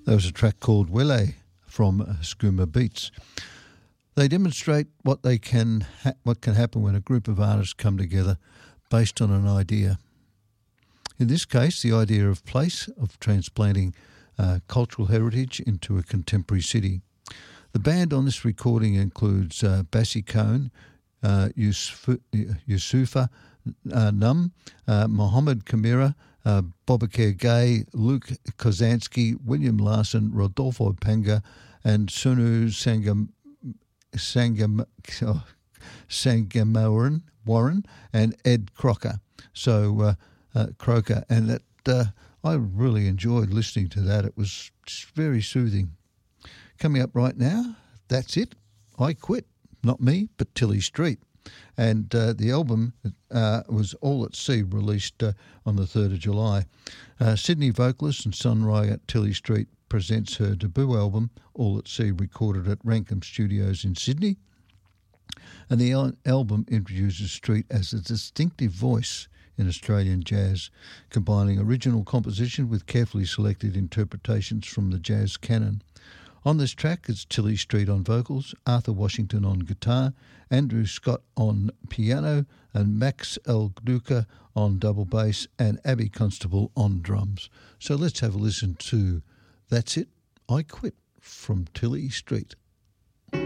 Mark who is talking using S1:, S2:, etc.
S1: There was a track called Wele from Skooma Beats. They demonstrate what can happen when a group of artists come together based on an idea. In this case, the idea of place, of transplanting cultural heritage into a contemporary city. The band on this recording includes Bassi Cohn, Yusufa Num, Mohammed Kamira, Bobakir Gay, Luke Kozansky, William Larson, Rodolfo Panga, and Sunu Sangamaran Warren, and Ed Crocker. So Croker, and that I really enjoyed listening to that. It was very soothing. Coming up right now, That's It, I Quit. Not me, but Tilly Street. And the album was All at Sea, released on the 3rd of July. Sydney vocalist and songwriter Tilly Street presents her debut album, All at Sea, recorded at Rankum Studios in Sydney. And the album introduces Street as a distinctive voice in Australian jazz, combining original composition with carefully selected interpretations from the jazz canon. On this track is Tilly Street on vocals, Arthur Washington on guitar, Andrew Scott on piano, and Max El Duca on double bass, and Abby Constable on drums. So let's have a listen to That's It, I Quit from Tilly Street.